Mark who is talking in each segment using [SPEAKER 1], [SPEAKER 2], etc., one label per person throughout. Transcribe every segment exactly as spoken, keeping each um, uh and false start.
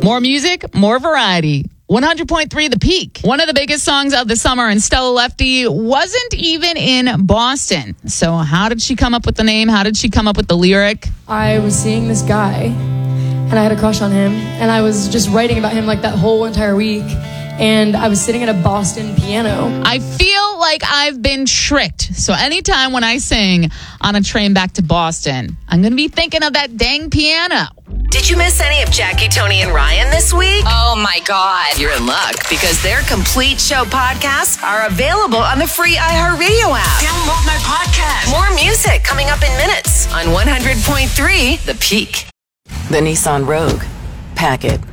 [SPEAKER 1] More music, more variety. one hundred point three The Peak. One of the biggest songs of the summer, and Stella Lefty wasn't even in Boston. So how did she come up with the name? How did she come up with the lyric?
[SPEAKER 2] I was seeing this guy, and I had a crush on him, and I was just writing about him like that whole entire week, and I was sitting at a Boston piano.
[SPEAKER 1] I feel like I've been tricked. So anytime when I sing On a Train Back to Boston, I'm going to be thinking of that dang piano.
[SPEAKER 3] Did you miss any of Jackie, Tony, and Ryan this week?
[SPEAKER 4] Oh, my God.
[SPEAKER 3] You're in luck, because their complete show podcasts are available on the free iHeartRadio app.
[SPEAKER 4] Download my podcast.
[SPEAKER 3] More music coming up in minutes on one hundred point three The Peak.
[SPEAKER 5] The Nissan Rogue. Pack it.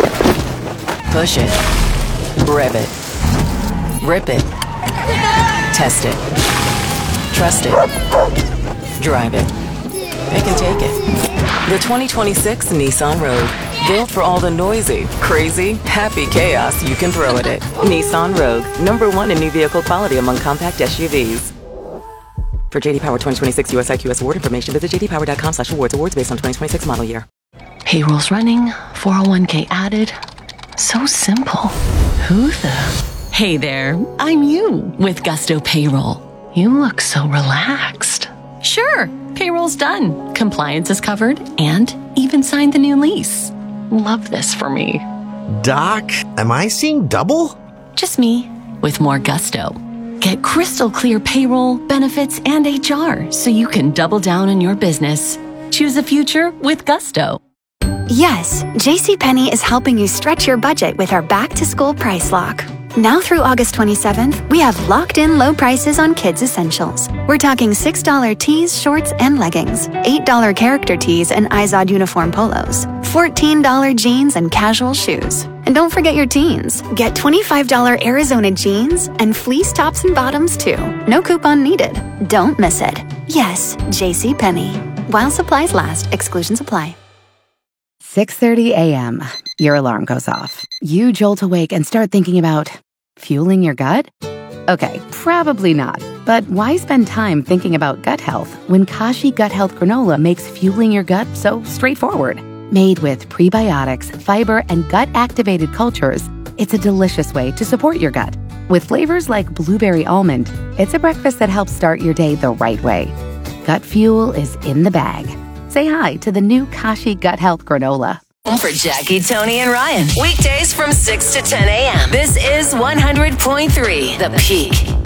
[SPEAKER 5] Push it. Rev it. Rip it. Test it. Trust it. Drive it. Pick and take it. The twenty twenty-six Nissan Rogue. Built for all the noisy, crazy, happy chaos you can throw at it. Nissan Rogue. Number one in new vehicle quality among compact S U Vs. For J D Power twenty twenty-six U S I Q S award information, visit j d power dot com slash awards. Awards based on twenty twenty-six model year.
[SPEAKER 6] Payroll's running, four oh one k added. So simple. Who the? Hey there, I'm you with Gusto Payroll. You look so relaxed. Sure, payroll's done. Compliance is covered and even signed the new lease. Love this for me.
[SPEAKER 7] Doc, am I seeing double?
[SPEAKER 6] Just me with more gusto. Get crystal clear payroll, benefits, and H R so you can double down on your business. Choose a future with Gusto.
[SPEAKER 8] Yes, JCPenney is helping you stretch your budget with our back-to-school price lock. Now through August twenty-seventh, we have locked-in low prices on kids' essentials. We're talking six dollars tees, shorts, and leggings, eight dollars character tees and Izod uniform polos, fourteen dollars jeans and casual shoes. And don't forget your teens. Get twenty-five dollars Arizona jeans and fleece tops and bottoms, too. No coupon needed. Don't miss it. Yes, JCPenney. While supplies last, exclusions apply.
[SPEAKER 9] six thirty a.m. Your alarm goes off. You jolt awake and start thinking about fueling your gut? Okay, probably not. But why spend time thinking about gut health when Kashi Gut Health Granola makes fueling your gut so straightforward? Made with prebiotics, fiber, and gut-activated cultures, it's a delicious way to support your gut. With flavors like blueberry almond, it's a breakfast that helps start your day the right way. Gut fuel is in the bag. Say hi to the new Kashi Gut Health Granola.
[SPEAKER 3] For Jackie, Tony, and Ryan. Weekdays from six to ten a.m. This is one hundred point three The Peak.